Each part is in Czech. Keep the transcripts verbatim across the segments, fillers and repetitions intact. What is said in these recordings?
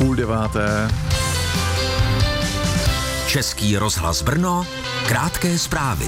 půl deváté. Český rozhlas Brno, krátké zprávy.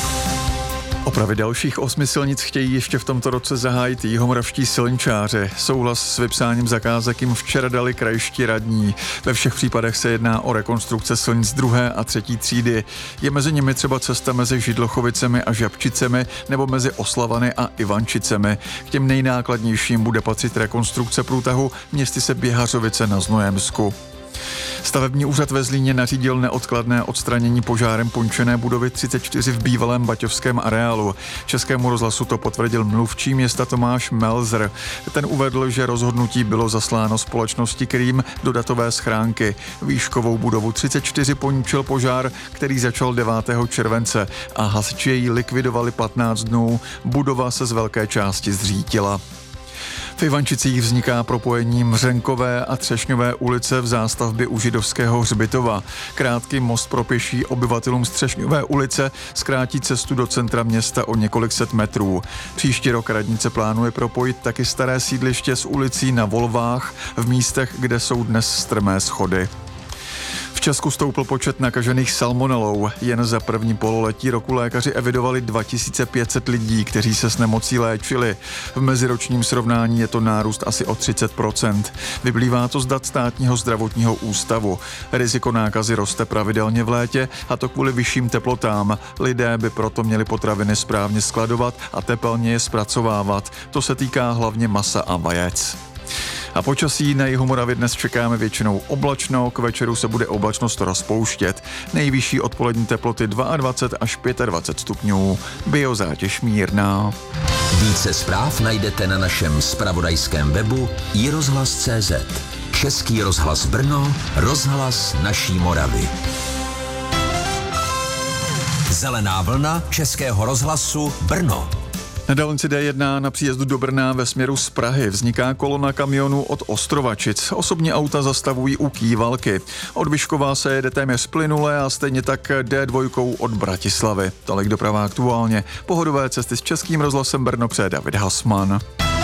Opravy dalších osmi silnic chtějí ještě v tomto roce zahájit jihomoravští silničáři. Souhlas s vypsáním zakázek jim včera dali krajští radní. Ve všech případech se jedná o rekonstrukce silnic druhé a třetí třídy. Je mezi nimi třeba cesta mezi Židlochovicemi a Žabčicemi nebo mezi Oslavany a Ivančicemi. K těm nejnákladnějším bude patřit rekonstrukce průtahu Městyse Běhařovice na Znojemsku. Stavební úřad ve Zlíně nařídil neodkladné odstranění požárem pončené budovy třicet čtyři v bývalém baťovském areálu. Českému rozhlasu to potvrdil mluvčí města Tomáš Melzer. Ten uvedl, že rozhodnutí bylo zasláno společnosti Krým do datové schránky. Výškovou budovu třicet čtyři poničil požár, který začal devátého července a hasiči ji likvidovali patnáct dnů. Budova se z velké části zřítila. V Ivančicích vzniká propojení Mřenkové a Třešňové ulice v zástavbě u židovského hřbitova. Krátký most pro pěší obyvatelům z Třešňové ulice zkrátí cestu do centra města o několik set metrů. Příští rok radnice plánuje propojit taky staré sídliště s ulicí na Volvách v místech, kde jsou dnes strmé schody. V Česku stoupl počet nakažených salmonelou. Jen za první pololetí roku lékaři evidovali dva tisíce pět set lidí, kteří se s nemocí léčili. V meziročním srovnání je to nárůst asi o třicet procent. Vyplývá to z dat státního zdravotního ústavu. Riziko nákazy roste pravidelně v létě, a to kvůli vyšším teplotám. Lidé by proto měli potraviny správně skladovat a tepelně je zpracovávat. To se týká hlavně masa a vajec. A počasí na Jihomoravě dnes čekáme většinou oblačno, k večeru se bude oblačnost rozpouštět. Nejvyšší odpolední teploty dvacet dva až dvacet pět stupňů. Biozátěž mírná. Více zpráv najdete na našem zpravodajském webu i rozhlas tečka cé zet. Český rozhlas Brno, rozhlas naší Moravy. Zelená vlna Českého rozhlasu Brno. Na dálnici dé jedna na příjezdu do Brna ve směru z Prahy vzniká kolona kamionů od Ostrovačic. Osobní auta zastavují u Kývalky. Od Vyškova se jede téměř plynule a stejně tak dé dva od Bratislavy. Tolik doprava aktuálně. Pohodové cesty s Českým rozhlasem Brno přeje David Hasman.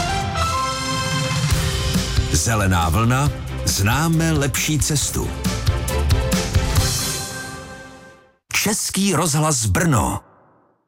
Zelená vlna, známe lepší cestu. Český rozhlas Brno.